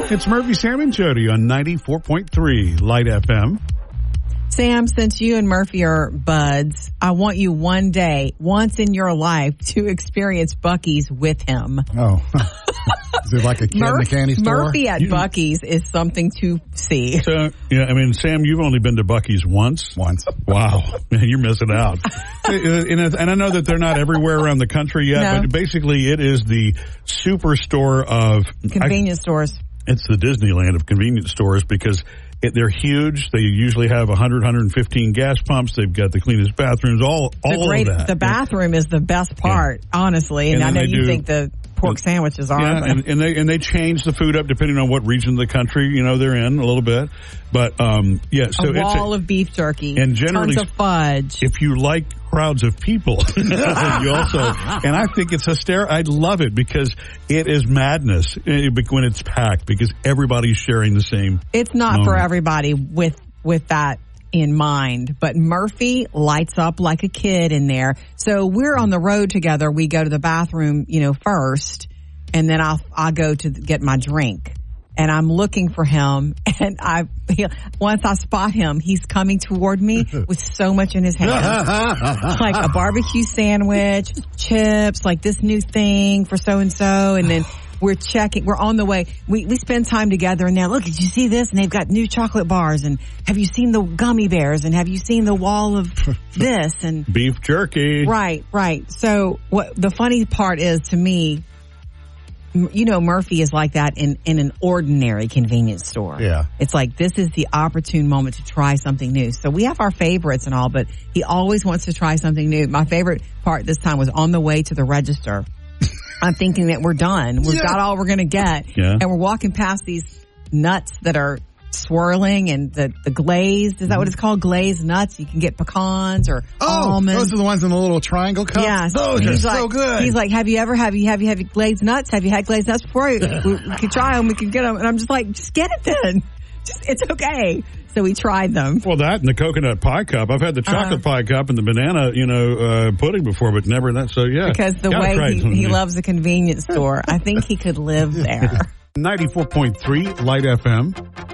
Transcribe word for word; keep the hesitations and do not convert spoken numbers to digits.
It's Murphy, Sam, and Jody on ninety-four point three Light F M. Sam, since you and Murphy are buds, I want you one day, once in your life, to experience Buc-ee's with him. Oh. Is it like a kid Murph, in a candy store? Murphy at You- Buc-ee's is something to see. So, yeah, I mean, Sam, you've only been to Buc-ee's once. Once. Wow. Man, you're missing out. and, and I know that they're not everywhere around the country yet, No. but basically it is the superstore of... Convenience stores. It's the Disneyland of convenience stores because it, they're huge. They usually have one hundred, one hundred fifteen gas pumps. They've got the cleanest bathrooms, all, The all great, of that. the bathroom is the best part, honestly. And, And I then know they you do- think the pork sandwiches are. Yeah, but- and, and they and they change the food up depending on what region of the country you know they're in a little bit, but um, yeah. So a wall it's of beef jerky, and generally- tons of fudge. if you like crowds of people, you also and I think it's hysterical. I love it because it is madness eh, when it's packed because everybody's sharing the same. It's not for moment. everybody with with that in mind, but Murphy lights up like a kid in there. So we're on the road together. We go to the bathroom, you know, first, and then I'll I'll go to get my drink. And I'm looking for him, and I he, once I spot him, he's coming toward me with so much in his hand, like a barbecue sandwich, chips, like this new thing for so and so, and then we're checking. We're on the way. We we spend time together, and now look, did you see this? And they've got new chocolate bars, and have you seen the gummy bears? And have you seen the wall of this? And Beef jerky. right, right. So what the funny part is to me. You know, Murphy is like that in, in an ordinary convenience store. Yeah. It's like, this is the opportune moment to try something new. So we have our favorites and all, but he always wants to try something new. My favorite part this time was on the way to the register. I'm thinking that we're done. We've Yeah. got all we're going to get. Yeah. And we're walking past these nuts that are swirling and the, the glazed. Is that what it's called? Glazed nuts. You can get pecans or Oh, almonds. those are the ones in the little triangle cup? Yes. Those are He's so like, good. He's like, have you ever, have you, have you, have you glazed nuts? Have you had glazed nuts before? we, we could try them. We could get them. And I'm just like, just get it then. Just, it's okay. So we tried them. Well, that and the coconut pie cup. I've had the chocolate Uh, pie cup and the banana, you know, uh, pudding before, but never that. So yeah, Because the Gotta try way he, something he new. loves a convenience store, I think he could live there. ninety-four point three Light F M.